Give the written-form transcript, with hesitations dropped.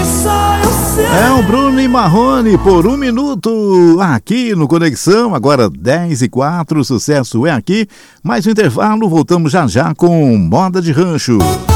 É o Bruno e Marrone por 1 minuto aqui no Conexão. Agora 10h04, sucesso é aqui. Mais um intervalo, voltamos já já com Moda de Rancho.